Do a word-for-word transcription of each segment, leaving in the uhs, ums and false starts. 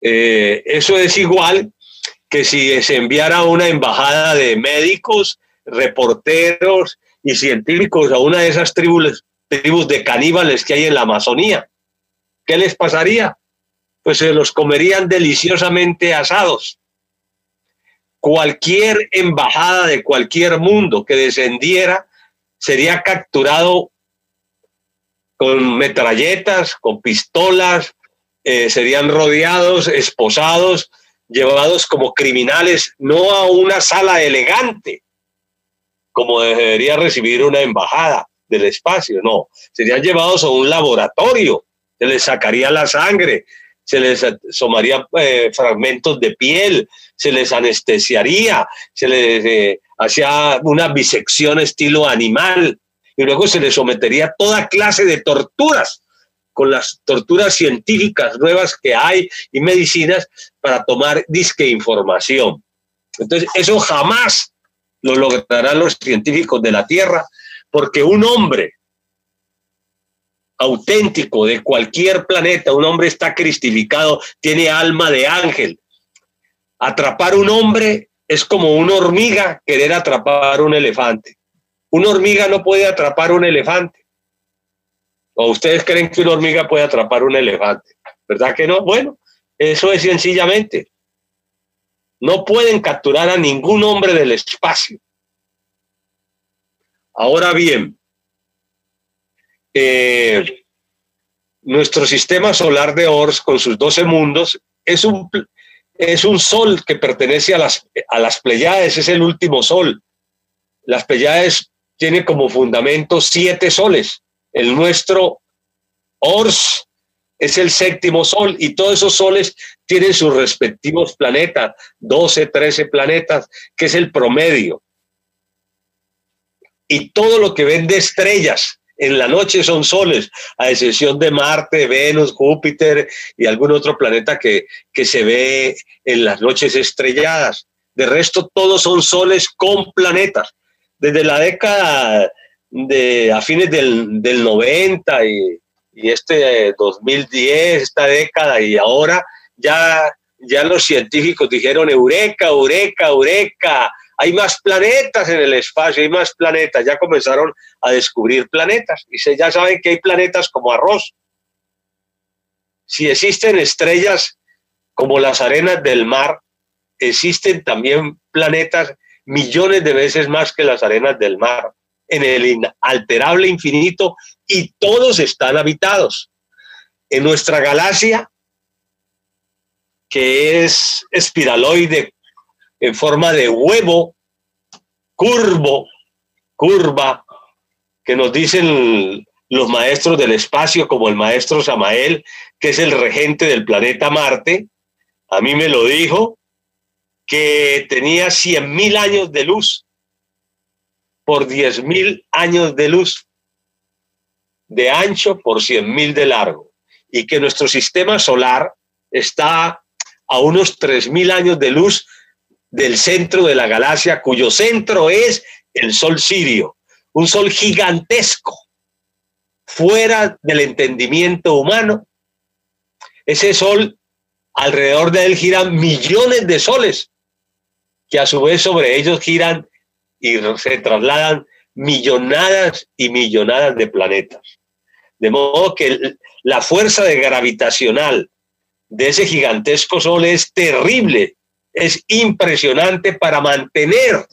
Eh, eso es igual que si se enviara una embajada de médicos, reporteros y científicos a una de esas tribus, tribus de caníbales que hay en la Amazonía. ¿Qué les pasaría? Pues se los comerían deliciosamente asados. Cualquier embajada de cualquier mundo que descendiera sería capturado con metralletas, con pistolas, eh, serían rodeados, esposados, llevados como criminales, no a una sala elegante, como debería recibir una embajada del espacio, no, serían llevados a un laboratorio, se les sacaría la sangre, se les tomarían eh, fragmentos de piel, se les anestesiaría, se les eh, hacía una bisección estilo animal y luego se les sometería a toda clase de torturas, con las torturas científicas nuevas que hay y medicinas para tomar disque información. Entonces, eso jamás lo lograrán los científicos de la Tierra, porque un hombre auténtico de cualquier planeta, un hombre está cristificado, tiene alma de ángel. Atrapar un hombre es como una hormiga querer atrapar un elefante. Una hormiga no puede atrapar un elefante. ¿O ustedes creen que una hormiga puede atrapar un elefante? ¿Verdad que no? Bueno, eso es sencillamente. No pueden capturar a ningún hombre del espacio. Ahora bien, eh, nuestro sistema solar de Ors, con sus doce mundos, es un, es un sol que pertenece a las, a las Pleiades, es el último sol. Las Pleiades tienen como fundamento siete soles. El nuestro Ors es el séptimo sol y todos esos soles tienen sus respectivos planetas, doce, trece planetas, que es el promedio. Y todo lo que ven de estrellas en la noche son soles, a excepción de Marte, Venus, Júpiter y algún otro planeta que, que se ve en las noches estrelladas. De resto, todos son soles con planetas. Desde la década de a fines del, del noventa y, y este eh, dos mil diez, esta década y ahora, ya, ya los científicos dijeron eureka, eureka, eureka, hay más planetas en el espacio, hay más planetas, ya comenzaron a descubrir planetas y se, ya saben que hay planetas como arroz. Si existen estrellas como las arenas del mar, existen también planetas millones de veces más que las arenas del mar, en el inalterable infinito, y todos están habitados. En nuestra galaxia, que es espiraloide, en forma de huevo, curvo, curva, que nos dicen los maestros del espacio, como el maestro Samael, que es el regente del planeta Marte, a mí me lo dijo, que tenía cien mil años de luz por diez mil años de luz de ancho por cien mil de largo, y que nuestro sistema solar está a unos tres mil años de luz del centro de la galaxia, cuyo centro es el Sol Sirio, un sol gigantesco, fuera del entendimiento humano. Ese sol, alrededor de él giran millones de soles, que a su vez sobre ellos giran y se trasladan millonadas y millonadas de planetas. De modo que la fuerza de gravitacional de ese gigantesco sol es terrible, es impresionante para mantener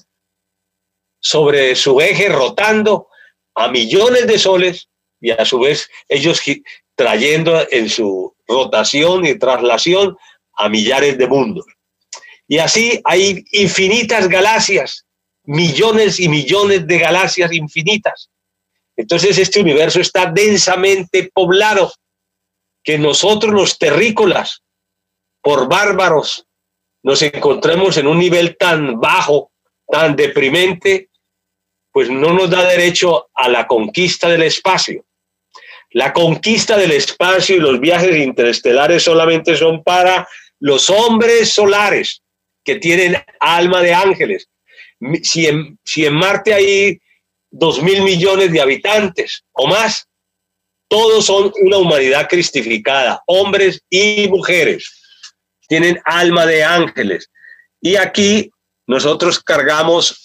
sobre su eje rotando a millones de soles y a su vez ellos trayendo en su rotación y traslación a millares de mundos. Y así hay infinitas galaxias, millones y millones de galaxias infinitas. Entonces este universo está densamente poblado, que nosotros los terrícolas, por bárbaros, nos encontremos en un nivel tan bajo, tan deprimente, pues no nos da derecho a la conquista del espacio. La conquista del espacio y los viajes interestelares solamente son para los hombres solares que tienen alma de ángeles. Si en, si en Marte hay dos mil millones de habitantes o más, todos son una humanidad cristificada, hombres y mujeres. tienen alma de ángeles. Y aquí nosotros cargamos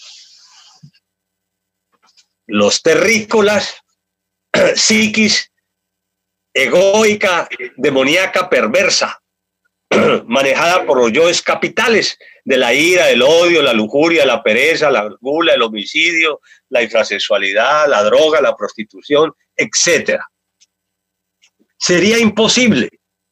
los terrícolas, psiquis egoica, demoníaca, perversa, manejada por los yoes capitales de la ira, el odio, la lujuria, la pereza, la gula, el homicidio, la infrasexualidad, la droga, la prostitución, etcétera. Sería imposible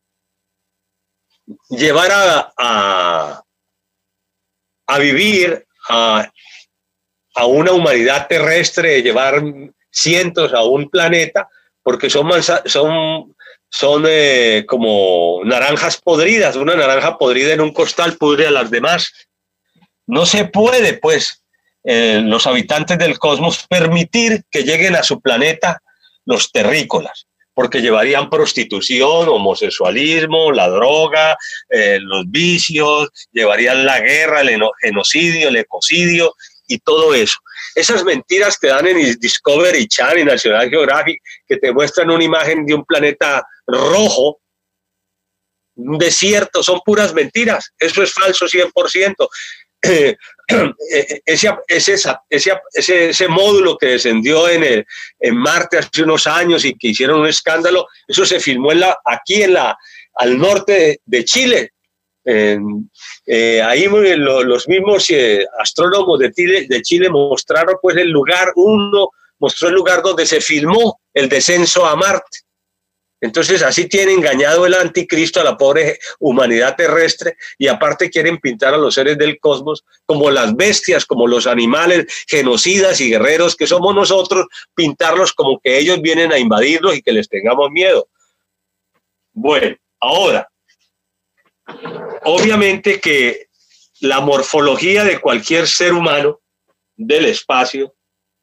llevar a, a, a vivir a, a una humanidad terrestre, llevar cientos a un planeta, porque son, son, son eh, como naranjas podridas. Una naranja podrida en un costal pudre a las demás. No se puede, pues, eh, los habitantes del cosmos permitir que lleguen a su planeta los terrícolas, porque llevarían prostitución, homosexualismo, la droga, eh, los vicios, llevarían la guerra, el genocidio, el ecocidio y todo eso. Esas mentiras que dan en Discovery Channel y National Geographic, que te muestran una imagen de un planeta rojo, un desierto, son puras mentiras. Eso es falso cien por ciento. Eh, ese, ese, ese, ese, ese módulo que descendió en, el, en Marte hace unos años y que hicieron un escándalo, eso se filmó en la, aquí en la, al norte de, de Chile. Eh, eh, ahí lo, los mismos eh, astrónomos de Chile, de Chile mostraron pues el lugar, uno mostró el lugar donde se filmó el descenso a Marte. Entonces así tiene engañado el anticristo a la pobre humanidad terrestre, y aparte quieren pintar a los seres del cosmos como las bestias, como los animales genocidas y guerreros que somos nosotros, pintarlos como que ellos vienen a invadirlos y que les tengamos miedo. Bueno, ahora, obviamente que la morfología de cualquier ser humano del espacio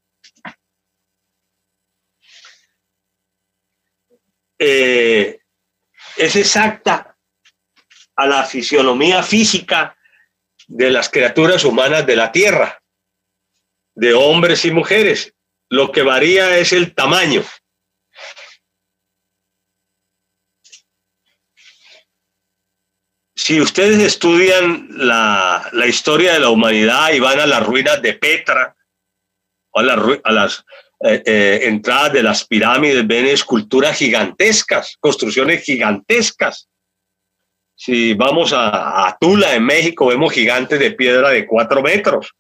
eh, es exacta a la fisionomía física de las criaturas humanas de la Tierra, de hombres y mujeres. Lo que varía es el tamaño. Si ustedes estudian la, la historia de la humanidad y van a las ruinas de Petra, o a, la, a las eh, eh, entradas de las pirámides, ven esculturas gigantescas, construcciones gigantescas. Si vamos a, a Tula, en México, vemos gigantes de piedra de cuatro metros.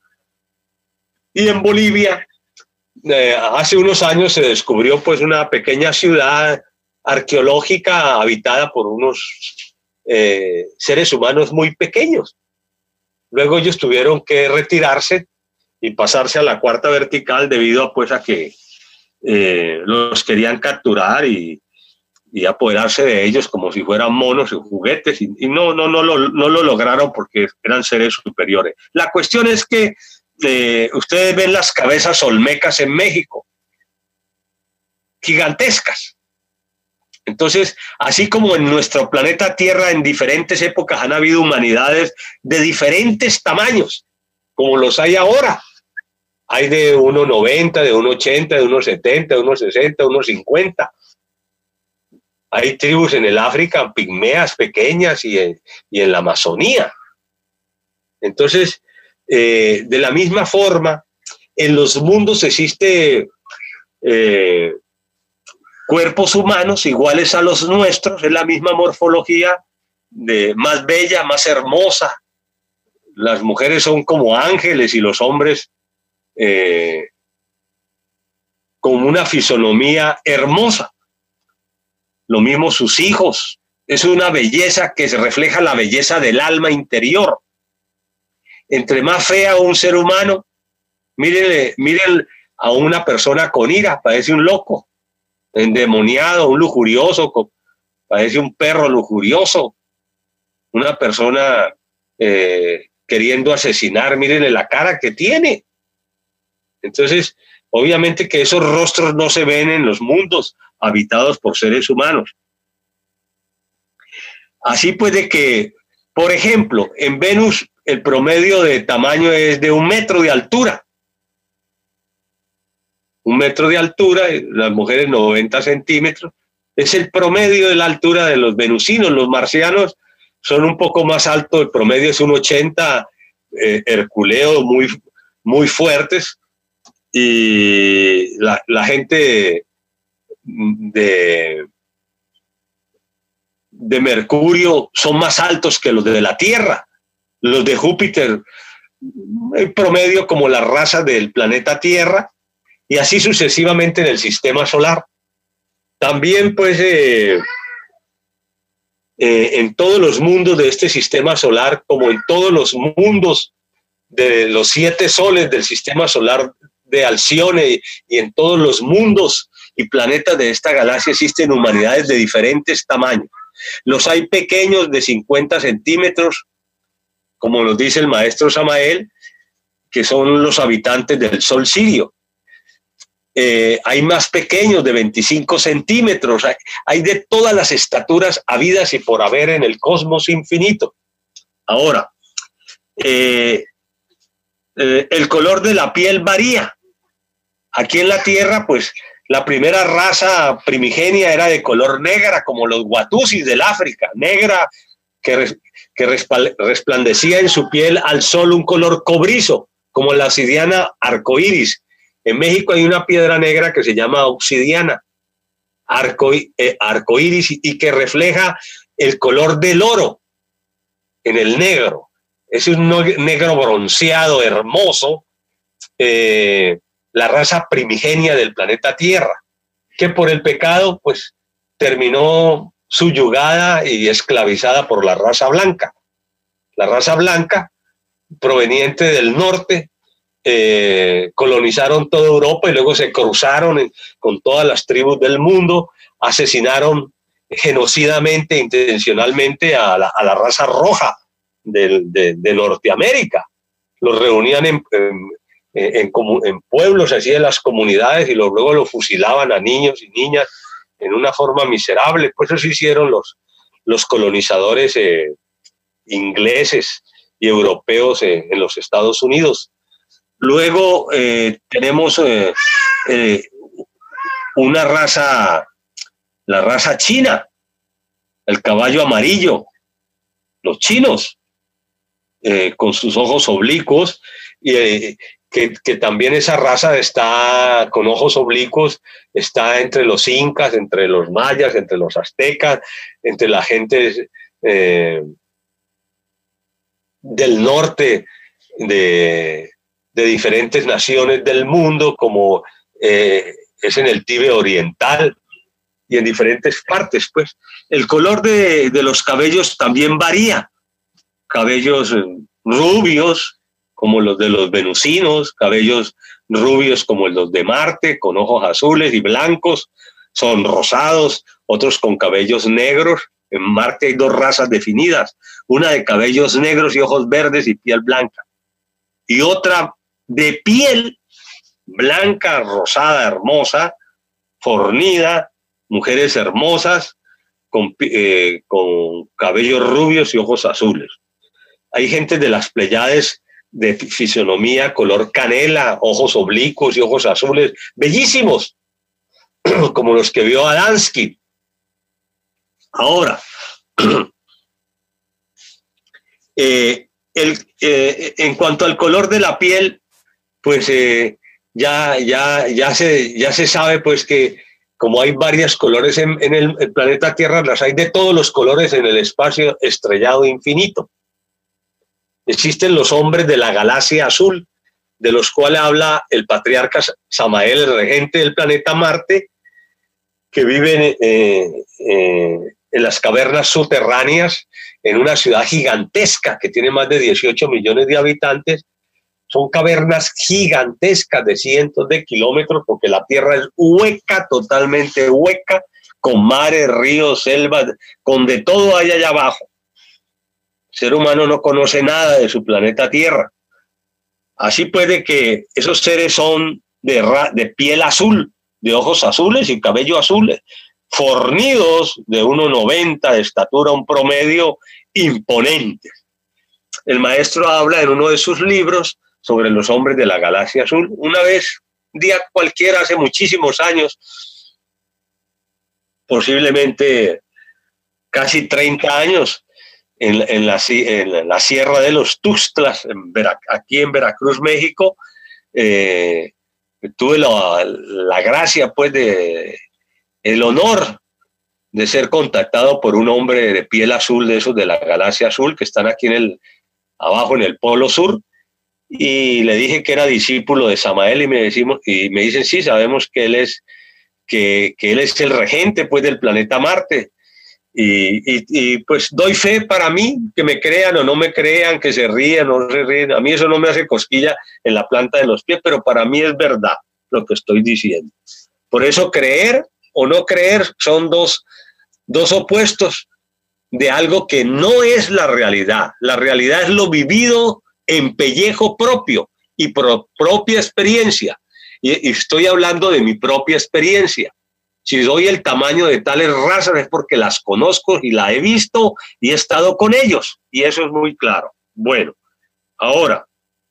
Y en Bolivia, eh, hace unos años se descubrió pues una pequeña ciudad arqueológica habitada por unos Eh, seres humanos muy pequeños. Luego ellos tuvieron que retirarse y pasarse a la cuarta vertical debido a, pues, a que eh, los querían capturar y, y apoderarse de ellos como si fueran monos y juguetes, y, y no, no, no, lo, no lo lograron porque eran seres superiores. La cuestión es que eh, ustedes ven las cabezas olmecas en México, gigantescas. Entonces, así como en nuestro planeta Tierra en diferentes épocas han habido humanidades de diferentes tamaños, como los hay ahora. Hay de uno noventa, de uno ochenta, de uno setenta, de uno sesenta, de uno cincuenta. Hay tribus en el África, pigmeas pequeñas, y en, y en la Amazonía. Entonces, eh, de la misma forma, en los mundos existe Eh, cuerpos humanos iguales a los nuestros, es la misma morfología, de más bella, más hermosa. Las mujeres son como ángeles y los hombres eh, con una fisonomía hermosa. Lo mismo sus hijos. Es una belleza que se refleja la belleza del alma interior. Entre más fea un ser humano, mírenle, miren a una persona con ira, parece un loco, endemoniado, un lujurioso, parece un perro lujurioso, una persona eh, queriendo asesinar, mírenle la cara que tiene. Entonces, obviamente que esos rostros no se ven en los mundos habitados por seres humanos. Así pues de que, por ejemplo, en Venus el promedio de tamaño es de un metro de altura. Un metro de altura, las mujeres noventa centímetros, es el promedio de la altura de los venusinos. Los marcianos son un poco más altos, el promedio es un ochenta, eh, herculeos muy, muy fuertes, y la, la gente de, de Mercurio son más altos que los de la Tierra. Los de Júpiter, en promedio como la raza del planeta Tierra, y así sucesivamente en el sistema solar. También, pues, eh, eh, en todos los mundos de este sistema solar, como en todos los mundos de los siete soles del sistema solar de Alcione, y, y en todos los mundos y planetas de esta galaxia existen humanidades de diferentes tamaños. Los hay pequeños de cincuenta centímetros, como nos dice el maestro Samael, que son los habitantes del Sol Sirio. Eh, hay más pequeños de veinticinco centímetros, hay, hay de todas las estaturas habidas y por haber en el cosmos infinito. Ahora, eh, eh, el color de la piel varía. Aquí en la Tierra, pues, la primera raza primigenia era de color negra, como los Watusis del África, negra, que, res, que resplandecía en su piel al sol un color cobrizo, como la obsidiana arcoíris. En México hay una piedra negra que se llama obsidiana arco, eh, arcoíris, y que refleja el color del oro en el negro. Es un negro bronceado, hermoso, eh, la raza primigenia del planeta Tierra, que por el pecado, pues, terminó subyugada y esclavizada por la raza blanca. La raza blanca, proveniente del norte, eh, colonizaron toda Europa y luego se cruzaron con todas las tribus del mundo, asesinaron genocidamente, intencionalmente a la, a la raza roja de, de, de Norteamérica. Los reunían en, en, en, en pueblos, así en las comunidades, y luego los fusilaban a niños y niñas en una forma miserable. Pues eso hicieron los, los colonizadores eh, ingleses y europeos eh, en los Estados Unidos. Luego eh, tenemos eh, eh, una raza, la raza china, el caballo amarillo, los chinos, eh, con sus ojos oblicuos, y eh, que, que también esa raza está con ojos oblicuos, está entre los incas, entre los mayas, entre los aztecas, entre la gente eh, del norte de, de diferentes naciones del mundo, como eh, es en el Tíbet oriental y en diferentes partes. Pues el color de, de los cabellos también varía. Cabellos rubios, como los de los venusinos, cabellos rubios como los de Marte, con ojos azules y blancos, son rosados, otros con cabellos negros. En Marte hay dos razas definidas, una de cabellos negros y ojos verdes y piel blanca, y otra de piel blanca, rosada, hermosa, fornida, mujeres hermosas, con, eh, con cabellos rubios y ojos azules. Hay gente de las Pléyades de fisionomía color canela, ojos oblicuos y ojos azules, bellísimos, como los que vio Adamski. Ahora, eh, el, eh, en cuanto al color de la piel, pues eh, ya, ya, ya, se, ya se sabe, pues, que como hay varios colores en, en el, el planeta Tierra, las hay de todos los colores en el espacio estrellado infinito. Existen los hombres de la galaxia azul, de los cuales habla el patriarca Samael, el regente del planeta Marte, que viven eh, eh, en las cavernas subterráneas, en una ciudad gigantesca que tiene más de dieciocho millones de habitantes. Son cavernas gigantescas de cientos de kilómetros, porque la Tierra es hueca, totalmente hueca, con mares, ríos, selvas, con de todo hay allá abajo. El ser humano no conoce nada de su planeta Tierra. Así puede que esos seres son de, de piel azul, de ojos azules y cabello azules, fornidos, de uno noventa de estatura, un promedio imponente. El maestro habla en uno de sus libros sobre los hombres de la galaxia azul. Una vez, un día cualquiera, hace muchísimos años, posiblemente casi treinta años, en, en, la, en la Sierra de los Tuxtlas, en Vera, aquí en Veracruz, México. Eh, tuve la, la gracia, pues, de el honor de ser contactado por un hombre de piel azul, de esos de la galaxia azul, que están aquí en el, abajo en el Polo Sur, y le dije que era discípulo de Samael, y me, decimos, y me dicen, sí, sabemos que él es, que, que él es el regente, pues, del planeta Marte. Y, y, y pues doy fe para mí, que me crean o no me crean, que se rían o no se ríen. A mí eso no me hace cosquilla en la planta de los pies, pero para mí es verdad lo que estoy diciendo. Por eso creer o no creer son dos, dos opuestos de algo que no es la realidad. La realidad es lo vivido en pellejo propio y por propia experiencia. Y, y estoy hablando de mi propia experiencia. Si doy el tamaño de tales razas es porque las conozco y las he visto y he estado con ellos. Y eso es muy claro. Bueno, ahora,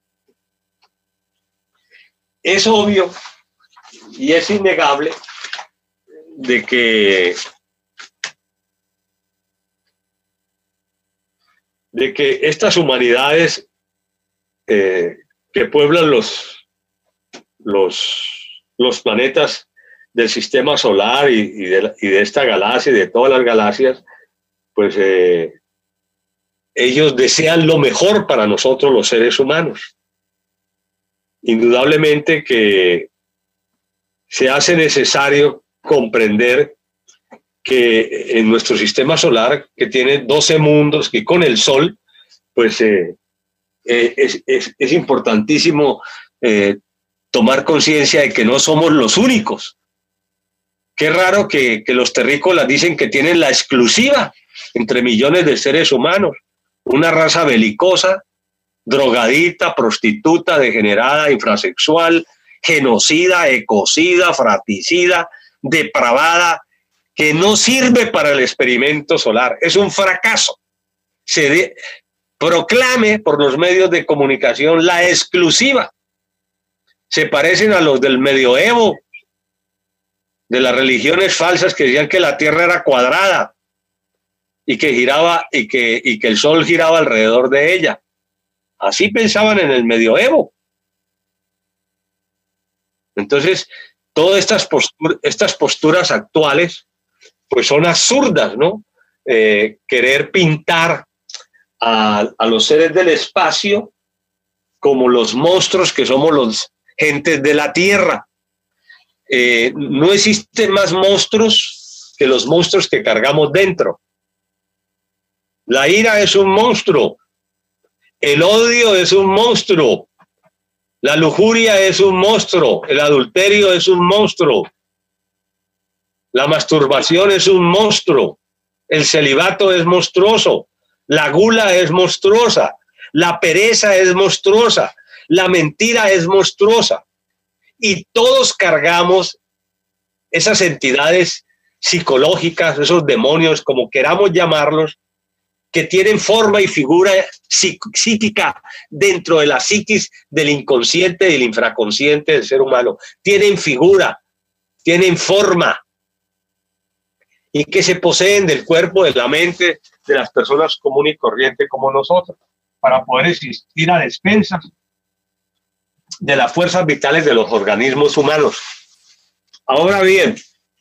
es obvio y es innegable de que, de que estas humanidades eh, que pueblan los, los, los planetas del sistema solar y, y, de, y de esta galaxia y de todas las galaxias, pues eh, ellos desean lo mejor para nosotros los seres humanos. Indudablemente que se hace necesario comprender que en nuestro sistema solar, que tiene doce mundos, y con el Sol, pues eh, eh, es, es, es importantísimo eh, tomar conciencia de que no somos los únicos. Qué raro que, que los terrícolas dicen que tienen la exclusiva entre millones de seres humanos, una raza belicosa, drogadita, prostituta, degenerada, infrasexual, genocida, ecocida, fratricida, depravada, que no sirve para el experimento solar. Es un fracaso. Se de, proclame por los medios de comunicación la exclusiva. Se parecen a los del medioevo, de las religiones falsas que decían que la Tierra era cuadrada y que giraba y que, y que el Sol giraba alrededor de ella. Así pensaban en el medioevo. Entonces, todas estas posturas, estas posturas actuales, pues son absurdas, ¿no? Eh, querer pintar a, a los seres del espacio como los monstruos que somos los gentes de la Tierra. Eh, no existen más monstruos que los monstruos que cargamos dentro. La ira es un monstruo, el odio es un monstruo, la lujuria es un monstruo, el adulterio es un monstruo, la masturbación es un monstruo, el celibato es monstruoso, la gula es monstruosa, la pereza es monstruosa, la mentira es monstruosa. Y todos cargamos esas entidades psicológicas, esos demonios, como queramos llamarlos, que tienen forma y figura psíquica dentro de la psiquis del inconsciente y del infraconsciente del ser humano. Tienen figura, tienen forma, y que se poseen del cuerpo, de la mente de las personas comunes y corrientes como nosotros, para poder existir a despensas de las fuerzas vitales de los organismos humanos. Ahora bien,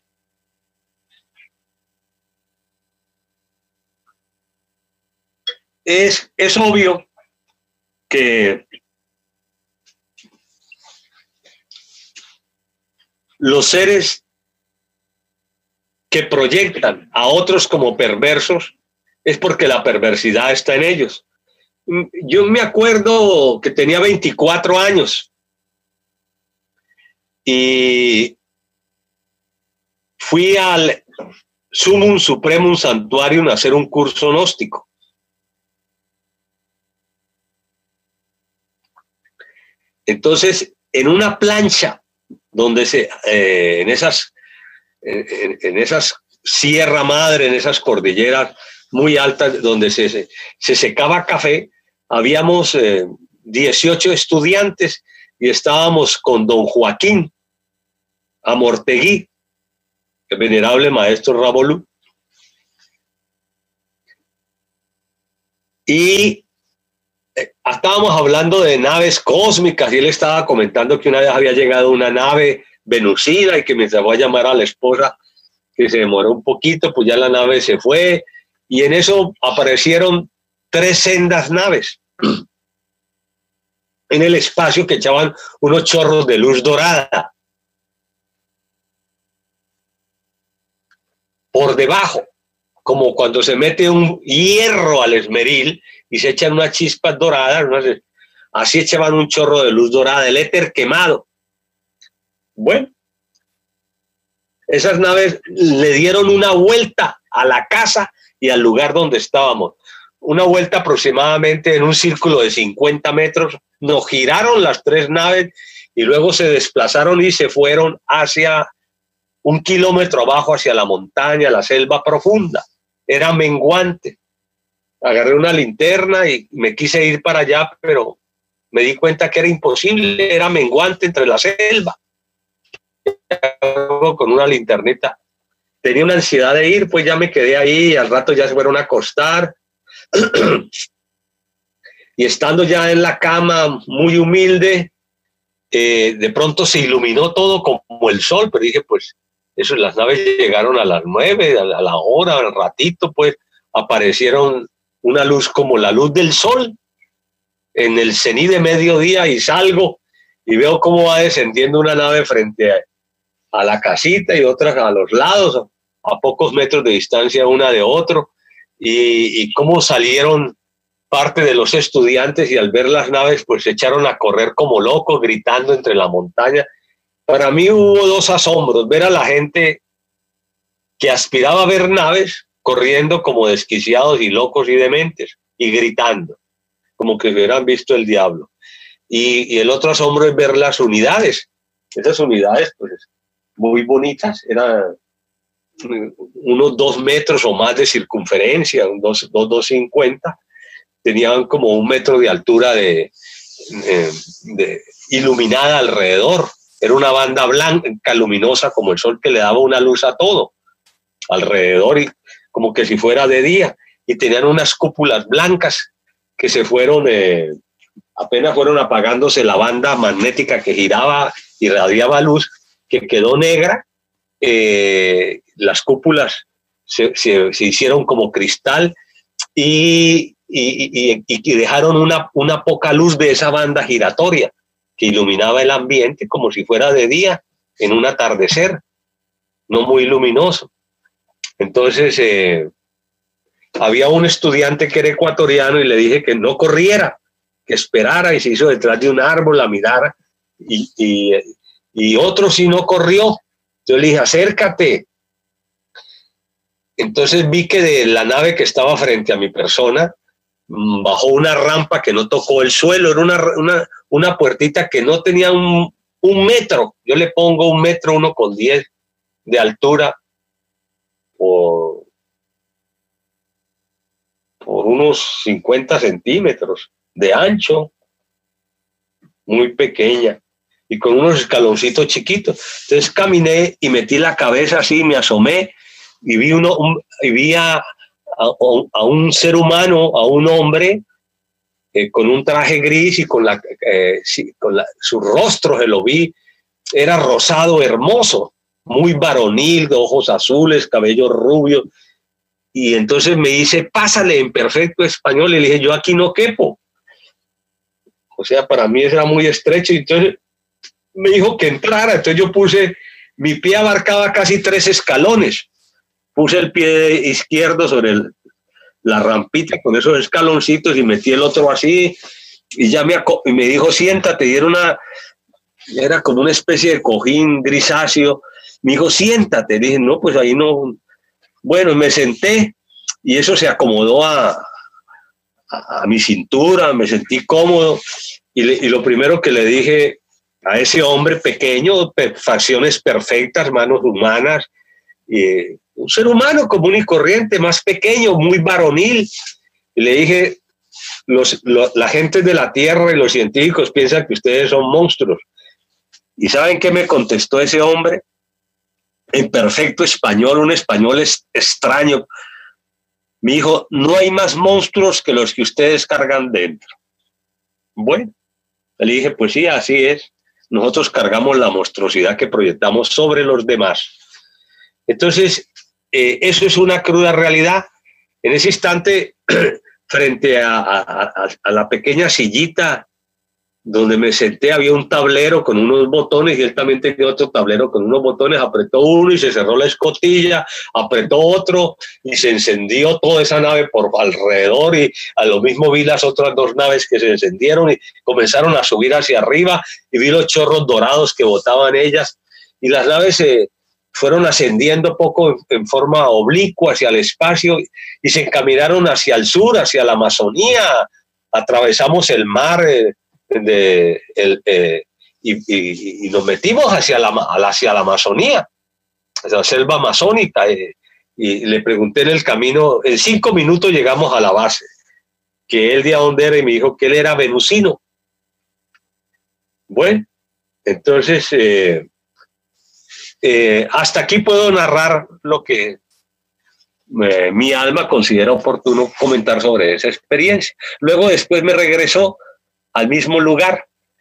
es, es obvio que los seres que proyectan a otros como perversos es porque la perversidad está en ellos. Yo me acuerdo que tenía veinticuatro años y fui al Sumum Supremum Santuarium a hacer un curso gnóstico. Entonces, en una plancha donde se, eh, en esas, en, en esas Sierra Madre, en esas cordilleras muy altas donde se, se, se secaba café, habíamos eh, dieciocho estudiantes y estábamos con don Joaquín Amortegui, el venerable maestro Rabolú. Y eh, estábamos hablando de naves cósmicas y él estaba comentando que una vez había llegado una nave venusina y que mientras voy a llamar a la esposa, que se demoró un poquito, pues ya la nave se fue. Y en eso aparecieron tres sendas naves en el espacio que echaban unos chorros de luz dorada por debajo, como cuando se mete un hierro al esmeril y se echan unas chispas doradas, ¿no? Así echaban un chorro de luz dorada, el éter quemado. Bueno, esas naves le dieron una vuelta a la casa y al lugar donde estábamos. Una vuelta aproximadamente en un círculo de cincuenta metros. Nos giraron las tres naves y luego se desplazaron y se fueron hacia un kilómetro abajo, hacia la montaña, la selva profunda. Era menguante. Agarré una linterna y me quise ir para allá, pero me di cuenta que era imposible, era menguante entre la selva. Con una linternita. Tenía una ansiedad de ir, pues ya me quedé ahí y al rato ya se fueron a acostar. Y estando ya en la cama, muy humilde, eh, de pronto se iluminó todo como el sol, pero dije, pues, eso, las naves llegaron a las nueve, a la, a la hora, al ratito, pues, aparecieron una luz como la luz del sol en el cenit de mediodía y salgo y veo cómo va descendiendo una nave frente a, a la casita y otras a los lados, a pocos metros de distancia una de otro, y, y cómo salieron parte de los estudiantes y al ver las naves pues se echaron a correr como locos gritando entre la montaña. Para mí hubo dos asombros: ver a la gente que aspiraba a ver naves corriendo como desquiciados y locos y dementes y gritando como que hubieran visto el diablo, y, y el otro asombro es ver las unidades. Esas unidades pues muy bonitas, eran unos dos metros o más de circunferencia, dos, dos, dos cincuenta, tenían como un metro de altura de, de, de iluminada alrededor. Era una banda blanca, luminosa como el sol, que le daba una luz a todo alrededor, y como que si fuera de día. Y tenían unas cúpulas blancas que se fueron, eh, apenas fueron apagándose la banda magnética que giraba y irradiaba luz, que quedó negra. Eh, las cúpulas se, se, se hicieron como cristal y, y, y, y dejaron una, una poca luz de esa banda giratoria que iluminaba el ambiente como si fuera de día en un atardecer, no muy luminoso. Entonces eh, había un estudiante que era ecuatoriano y le dije que no corriera, que esperara, y se hizo detrás de un árbol a mirar, y, y, y otro sí no corrió. Yo le dije, acércate. Entonces vi que de la nave que estaba frente a mi persona bajó una rampa que no tocó el suelo. Era una, una, una puertita que no tenía un, un metro. Yo le pongo un metro, uno con diez de altura por, por unos cincuenta centímetros de ancho, muy pequeña, y con unos escaloncitos chiquitos. Entonces caminé y metí la cabeza así, me asomé y vi, uno, un, y vi a, a, a un ser humano, a un hombre eh, con un traje gris y con, la, eh, sí, con la, su rostro, se lo vi, era rosado, hermoso, muy varonil, de ojos azules, cabello rubio. Y entonces me dice, pásale, en perfecto español. Y le dije, yo aquí no quepo. O sea, para mí era muy estrecho. Y entonces me dijo que entrara. Entonces yo puse, mi pie abarcaba casi tres escalones. Puse el pie izquierdo sobre el, la rampita con esos escaloncitos y metí el otro así. Y ya me, y me dijo, siéntate. Y era, una, era como una especie de cojín grisáceo. Me dijo, siéntate. Dije, no, pues ahí no. Bueno, me senté y eso se acomodó a, a, a mi cintura, me sentí cómodo, y, le, y lo primero que le dije a ese hombre pequeño, facciones perfectas, manos humanas, eh, un ser humano común y corriente, más pequeño, muy varonil, y le dije, los, lo, la gente de la Tierra y los científicos piensan que ustedes son monstruos. ¿Y saben qué me contestó ese hombre? En perfecto español, un español es extraño. Me dijo, no hay más monstruos que los que ustedes cargan dentro. Bueno, le dije, pues sí, así es. Nosotros cargamos la monstruosidad que proyectamos sobre los demás. Entonces, eh, eso es una cruda realidad. En ese instante, frente a, a, a la pequeña sillita donde me senté, había un tablero con unos botones y él también tenía otro tablero con unos botones. Apretó uno y se cerró la escotilla, apretó otro y se encendió toda esa nave por alrededor, y a lo mismo vi las otras dos naves que se encendieron y comenzaron a subir hacia arriba, y vi los chorros dorados que botaban ellas, y las naves se fueron ascendiendo poco en, en forma oblicua hacia el espacio y se encaminaron hacia el sur, hacia la Amazonía. Atravesamos el mar eh, de, el, eh, y, y, y nos metimos hacia la, hacia la Amazonía, hacia la selva amazónica, eh, y le pregunté en el camino, en cinco minutos llegamos a la base, que él de a dónde era, y me dijo que él era venusino. Bueno, entonces eh, eh, hasta aquí puedo narrar lo que eh, mi alma considera oportuno comentar sobre esa experiencia. Luego después me regresó al mismo lugar,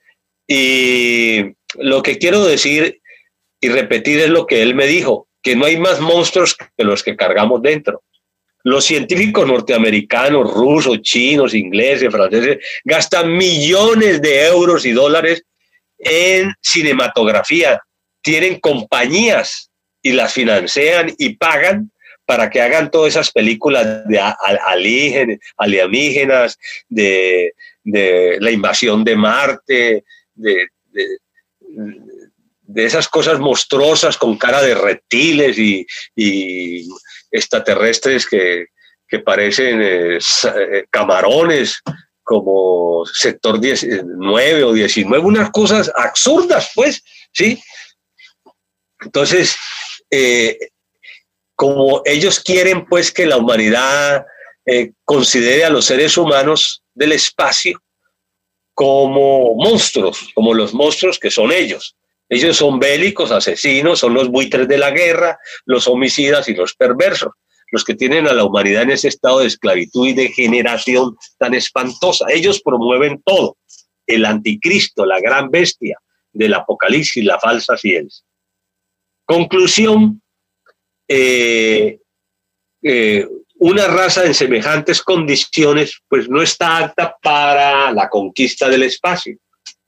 y lo que quiero decir y repetir es lo que él me dijo, que no hay más monstruos que los que cargamos dentro. Los científicos norteamericanos, rusos, chinos, ingleses, franceses gastan millones de euros y dólares en cinematografía, tienen compañías y las financian y pagan para que hagan todas esas películas de alienígenas, de, de la invasión de Marte, de, de, de esas cosas monstruosas con cara de reptiles y, y extraterrestres que, que parecen eh, camarones, como sector diecinueve o diecinueve, unas cosas absurdas, pues, ¿sí? Entonces, eh, como ellos quieren, pues, que la humanidad eh, considere a los seres humanos del espacio como monstruos, como los monstruos que son ellos. Ellos son bélicos, asesinos, son los buitres de la guerra, los homicidas y los perversos, los que tienen a la humanidad en ese estado de esclavitud y degeneración tan espantosa. Ellos promueven todo, el anticristo, la gran bestia del apocalipsis, la falsa ciencia. Conclusión, eh, eh, una raza en semejantes condiciones pues no está apta para la conquista del espacio.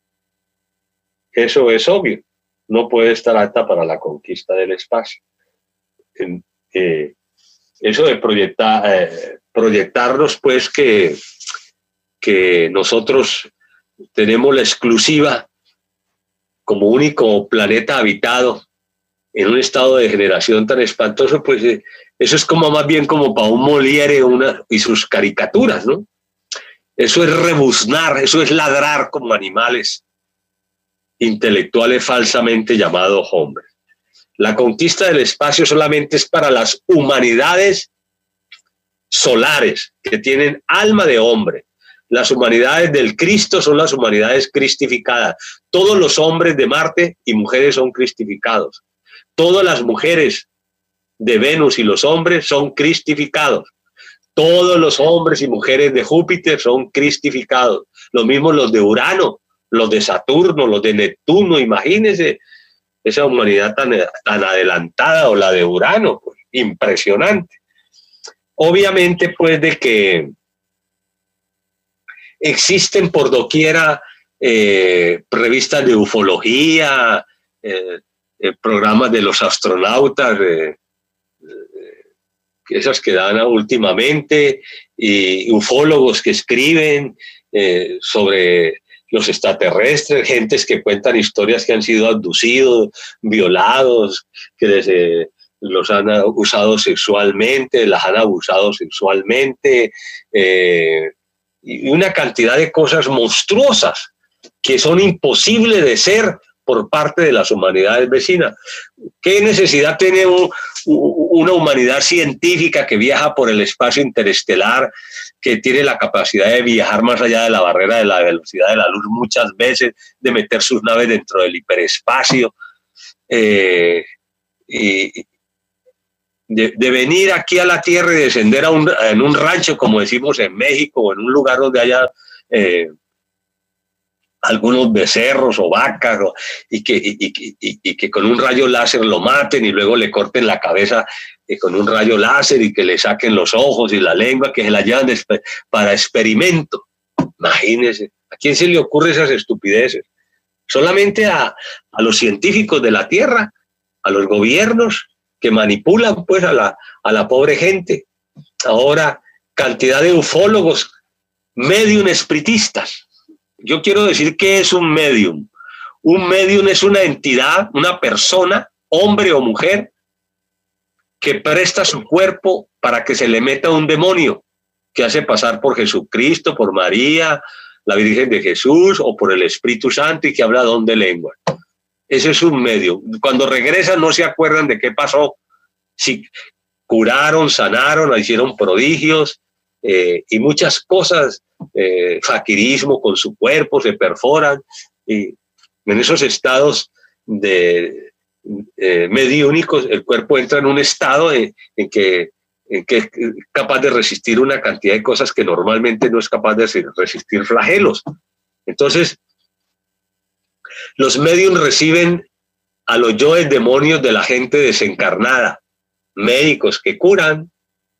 Eso es obvio, no puede estar apta para la conquista del espacio. Eh, eso de proyectar, eh, proyectarnos pues que, que nosotros tenemos la exclusiva como único planeta habitado en un estado de degeneración tan espantoso, pues eh, eso es como más bien como para un Molière una, y sus caricaturas, ¿no? Eso es rebuznar, eso es ladrar como animales intelectuales falsamente llamados hombres. La conquista del espacio solamente es para las humanidades solares, que tienen alma de hombre. Las humanidades del Cristo son las humanidades cristificadas. Todos los hombres de Marte y mujeres son cristificados. Todas las mujeres de Venus y los hombres son cristificados. Todos los hombres y mujeres de Júpiter son cristificados. Lo mismo los de Urano, los de Saturno, los de Neptuno. Imagínense esa humanidad tan, tan adelantada, o la de Urano, pues, impresionante. Obviamente, pues, de que existen por doquiera eh, revistas de ufología, eh, eh, programas de los astronautas, eh, eh, esas que dan últimamente, y ufólogos que escriben eh, sobre los extraterrestres, gentes que cuentan historias que han sido abducidos, violados, que les, eh, los han usado sexualmente, las han abusado sexualmente, eh, y una cantidad de cosas monstruosas que son imposibles de ser por parte de las humanidades vecinas. ¿Qué necesidad tiene un, una humanidad científica que viaja por el espacio interestelar, que tiene la capacidad de viajar más allá de la barrera de la velocidad de la luz muchas veces, de meter sus naves dentro del hiperespacio, eh, y, de, de venir aquí a la tierra y descender a un, en un rancho, como decimos en México, o en un lugar donde haya eh, algunos becerros o vacas, o, y, que, y, y, y, y que con un rayo láser lo maten y luego le corten la cabeza eh, con un rayo láser y que le saquen los ojos y la lengua, que se la llevan para experimento. Imagínense, ¿a quién se le ocurre esas estupideces? Solamente a, a los científicos de la Tierra, a los gobiernos que manipulan pues a la, a la pobre gente. Ahora, cantidad de ufólogos, medium espiritistas. Yo quiero decir que es un medium. Un medium es una entidad, una persona, hombre o mujer, que presta su cuerpo para que se le meta un demonio, que hace pasar por Jesucristo, por María, la Virgen de Jesús o por el Espíritu Santo y que habla don de lengua. Ese es un medio. Cuando regresan no se acuerdan de qué pasó. Si curaron, sanaron, hicieron prodigios eh, y muchas cosas, eh, faquirismo con su cuerpo, se perforan. Y en esos estados de eh, mediúnicos, el cuerpo entra en un estado en, en que que es capaz de resistir una cantidad de cosas que normalmente no es capaz de resistir flagelos. Entonces, los mediums reciben a los yoes demonios de la gente desencarnada, médicos que curan,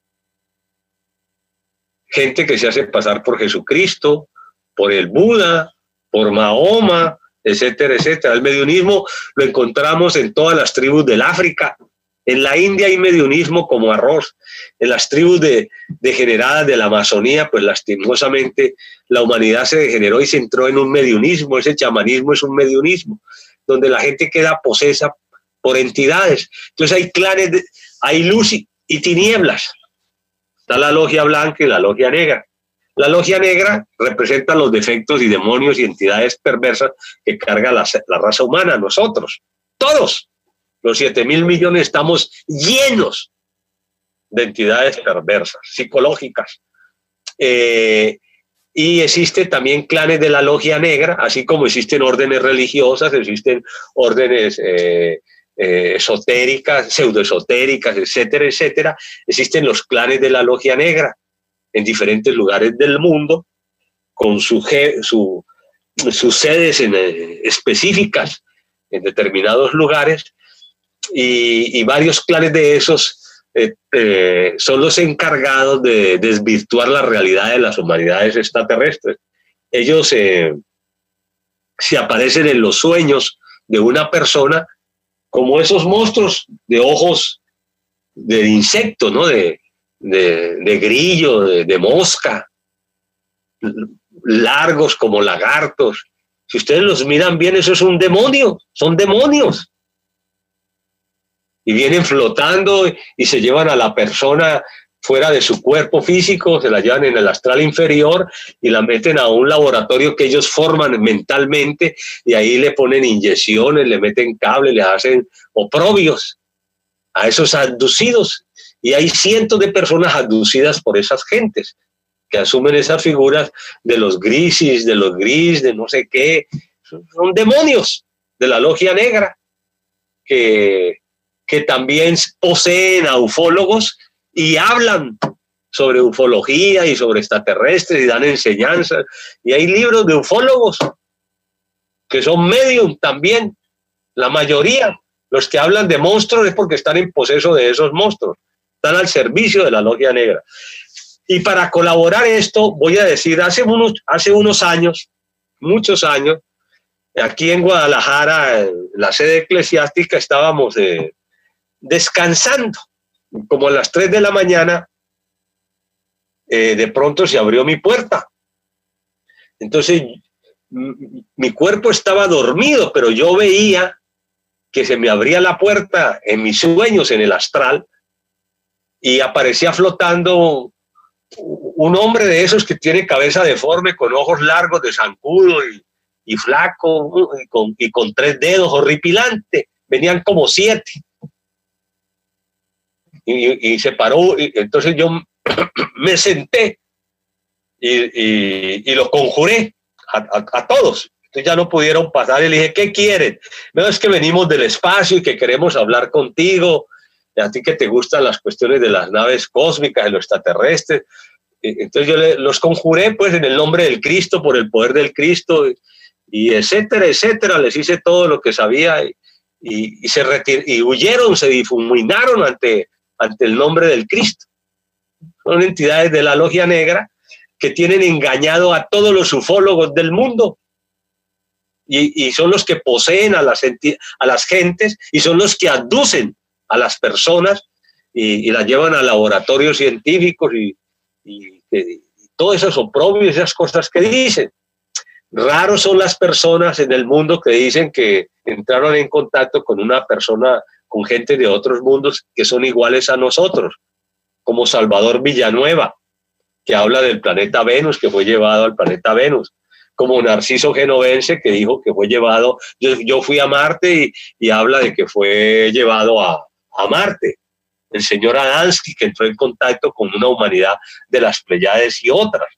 gente que se hace pasar por Jesucristo, por el Buda, por Mahoma, etcétera, etcétera. El mediunismo lo encontramos en todas las tribus del África. En la India hay mediunismo como arroz. En las tribus de, degeneradas de la Amazonía, pues lastimosamente la humanidad se degeneró y se entró en un mediunismo. Ese chamanismo es un mediunismo, donde la gente queda posesa por entidades. Entonces hay clanes, de, hay luz y, y tinieblas. Está la logia blanca y la logia negra. La logia negra representa los defectos y demonios y entidades perversas que carga la, la raza humana, nosotros, todos. Los siete mil millones estamos llenos de entidades perversas, psicológicas. Eh, y existen también clanes de la logia negra, así como existen órdenes religiosas, existen órdenes eh, eh, esotéricas, pseudoesotéricas, etcétera, etcétera. Existen los clanes de la logia negra en diferentes lugares del mundo, con su, su, sus sedes en, eh, específicas en determinados lugares. Y, y varios clanes de esos eh, eh, son los encargados de desvirtuar la realidad de las humanidades extraterrestres. Ellos eh, se aparecen en los sueños de una persona como esos monstruos de ojos de insecto, ¿no? de, de, de grillo, de, de mosca, largos como lagartos. Si ustedes los miran bien, eso es un demonio, son demonios. Y vienen flotando y se llevan a la persona fuera de su cuerpo físico, se la llevan en el astral inferior y la meten a un laboratorio que ellos forman mentalmente y ahí le ponen inyecciones, le meten cables, le hacen oprobios a esos abducidos. Y hay cientos de personas abducidas por esas gentes que asumen esas figuras de los grises, de los gris, de no sé qué. Son demonios de la logia negra que... que también poseen a ufólogos y hablan sobre ufología y sobre extraterrestres y dan enseñanzas. Y hay libros de ufólogos que son medium también. La mayoría, los que hablan de monstruos es porque están en poseso de esos monstruos. Están al servicio de la logia negra. Y para colaborar esto, voy a decir, hace unos, hace unos años, muchos años, aquí en Guadalajara, en la sede eclesiástica, estábamos de descansando, como a las tres de la mañana, eh, de pronto se abrió mi puerta. Entonces, mi cuerpo estaba dormido, pero yo veía que se me abría la puerta en mis sueños, en el astral, y aparecía flotando un hombre de esos que tiene cabeza deforme, con ojos largos, de zancudo y, y flaco, y con, y con tres dedos, horripilante. Venían como siete. Y, y se paró, y entonces yo me senté y, y, y lo conjuré a, a, a todos. Entonces ya no pudieron pasar y le dije, ¿qué quieren? No, es que venimos del espacio y que queremos hablar contigo. a ti que te gustan las cuestiones de las naves cósmicas, de los extraterrestres. Entonces yo le, los conjuré pues en el nombre del Cristo, por el poder del Cristo, y etcétera, etcétera. Les hice todo lo que sabía y, y, y se retir, y huyeron, se difuminaron ante, ante el nombre del Cristo. Son entidades de la logia negra que tienen engañado a todos los ufólogos del mundo. Y, y son los que poseen a las, a las gentes y son los que aducen a las personas y, y las llevan a laboratorios científicos y, y, y todo eso son propios, esas cosas que dicen. Raros son las personas en el mundo que dicen que entraron en contacto con una persona, con gente de otros mundos que son iguales a nosotros, como Salvador Villanueva, que habla del planeta Venus, que fue llevado al planeta Venus, como Narciso Genovense, que dijo que fue llevado, yo, yo fui a Marte y, y habla de que fue llevado a, a Marte. El señor Adamski, que entró en contacto con una humanidad de las Pleiades y otras.